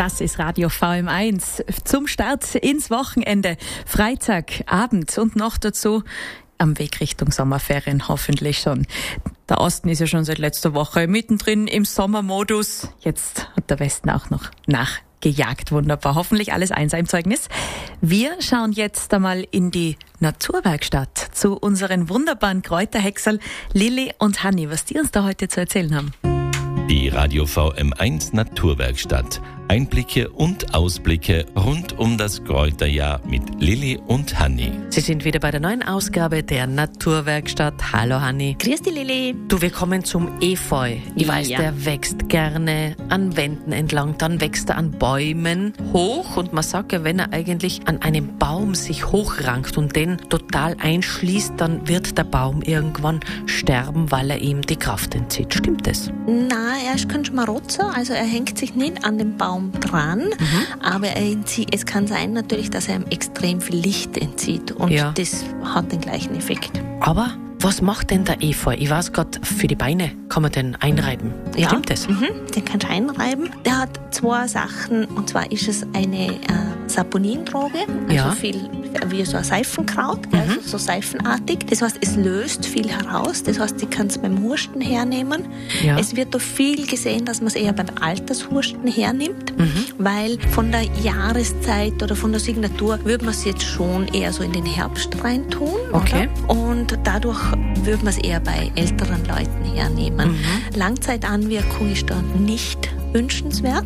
Das ist Radio VM1 zum Start ins Wochenende. Freitagabend und noch dazu am Weg Richtung Sommerferien hoffentlich schon. Der Osten ist ja schon seit letzter Woche mittendrin im Sommermodus. Jetzt hat der Westen auch noch nachgejagt. Wunderbar. Hoffentlich alles Einser im Zeugnis. Wir schauen jetzt einmal in die Naturwerkstatt zu unseren wunderbaren Kräuterhexerl Lilly und Hanni, was die uns da heute zu erzählen haben. Die Radio VM1 Naturwerkstatt. Einblicke und Ausblicke rund um das Kräuterjahr mit Lilly und Hanni. Sie sind wieder bei der neuen Ausgabe der Naturwerkstatt. Hallo Hanni. Grüß dich, Lilly. Du, wir kommen zum Efeu. Ich weiß, der wächst gerne an Wänden entlang, dann wächst er an Bäumen hoch und man sagt ja, wenn er eigentlich an einem Baum sich hochrankt und den total einschließt, dann wird der Baum irgendwann sterben, weil er ihm die Kraft entzieht. Stimmt das? Na, er ist kein Schmarotzer, also er hängt sich nicht an den Baum dran, aber es kann sein natürlich, dass er ihm extrem viel Licht entzieht und das hat den gleichen Effekt. Aber was macht denn der Efeu? Ich weiß gerade, für die Beine kann man den einreiben. Ja. Stimmt das? Den kannst du einreiben. Der hat zwei Sachen, und zwar ist es eine Saponindroge, also viel wie so ein Seifenkraut, also so seifenartig. Das heißt, es löst viel heraus. Das heißt, ich kann es beim Husten hernehmen. Ja. Es wird da viel gesehen, dass man es eher beim Altershusten hernimmt, weil von der Jahreszeit oder von der Signatur würde man es jetzt schon eher so in den Herbst reintun. Okay. Oder? Und dadurch würde man es eher bei älteren Leuten hernehmen. Langzeitanwirkung ist da nicht wünschenswert,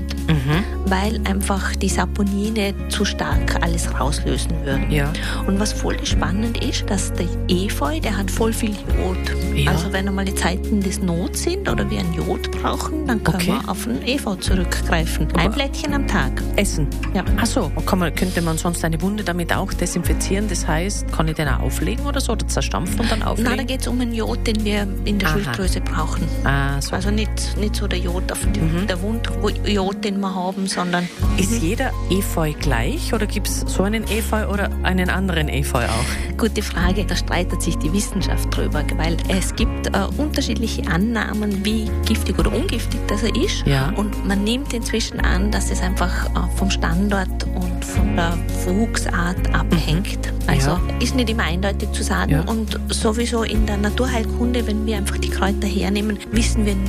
weil einfach die Saponine zu stark alles rauslösen würden. Ja. Und was voll spannend ist, dass der Efeu, der hat voll viel Jod. Ja. Also wenn einmal die Zeiten des Not sind oder wir ein Jod brauchen, dann können wir auf den Efeu zurückgreifen. Aber ein Blättchen am Tag. Essen? Ja. Ach so, könnte man sonst eine Wunde damit auch desinfizieren? Das heißt, kann ich den auch auflegen oder so? Oder zerstampfen und dann auflegen? Nein, da geht es um einen Jod, den wir in der Schilddrüse brauchen. Ah, so. Also nicht so der Jod auf der Wunde, wo Jod, den wir haben, sondern... Ist jeder Efeu gleich oder gibt es so einen Efeu oder einen anderen Efeu auch? Gute Frage, da streitet sich die Wissenschaft drüber, weil es gibt unterschiedliche Annahmen, wie giftig oder ungiftig das er ist. Ja. Und man nimmt inzwischen an, dass es einfach vom Standort und von der Wuchsart abhängt. Also ist nicht immer eindeutig zu sagen. Und sowieso in der Naturheilkunde, wenn wir einfach die Kräuter hernehmen, wissen wir